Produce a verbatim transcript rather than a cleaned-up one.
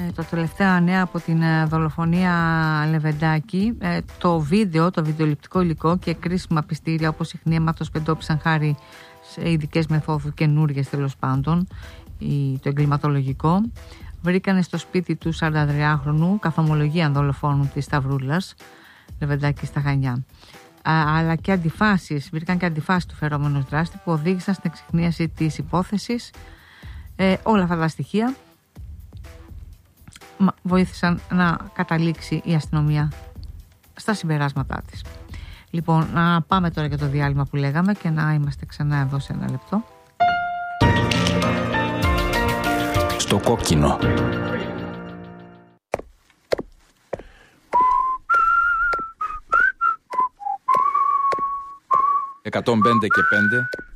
το τελευταίο νέα από την ε, δολοφονία Λεβεντάκη. Ε, το βίντεο, το βιντεοληπτικό υλικό και κρίσιμα πιστήρια όπως συχνή αίματος πεντόπισαν χάρη σε ειδικές μεθόδους, καινούργιες τέλος πάντων, η, το εγκληματολογικό. Βρήκανε στο σπίτι του σαραντατριάχρονου καθομολογία δολοφόνου της Σταυρούλας Λεβεντάκη στα Χανιά. Α, αλλά και αντιφάσεις, βρήκαν και αντιφάσεις του φερόμενου δράστη που οδήγησαν στην εξυχνίαση της υπόθεσης. Ε, όλα αυτά τα στοιχεία βοήθησαν να καταλήξει η αστυνομία στα συμπεράσματά της. Λοιπόν, να πάμε τώρα για το διάλειμμα που λέγαμε και να είμαστε ξανά εδώ σε ένα λεπτό. Στο κόκκινο. εκατόν πέντε και πέντε